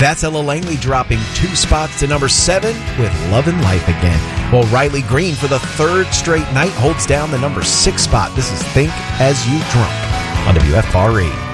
That's Ella Langley dropping 2 spots to number 7 with Love and Life Again. Well, Riley Green for the 3rd straight night holds down the number 6 spot. This is Think As You Drunk on WFRE.